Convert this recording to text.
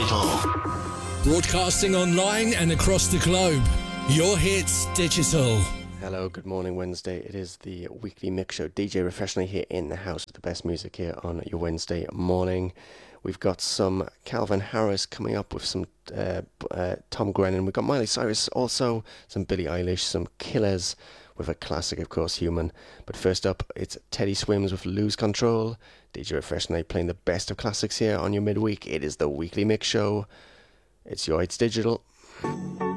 Digital. Broadcasting online and across the globe. Your Hits Digital. Hello, good morning, Wednesday. It is the weekly mix show. DJ Refreshingly here in the house with the best music here on your Wednesday morning. We've got some Calvin Harris coming up with some Tom Grennan. We've got Miley Cyrus also, some Billie Eilish, some Killers with a classic, of course, Human. But first up, it's Teddy Swims with Lose Control. DJ Refreshingly playing the best of classics here on your midweek. It is the weekly mix show. It's your Hits Digital.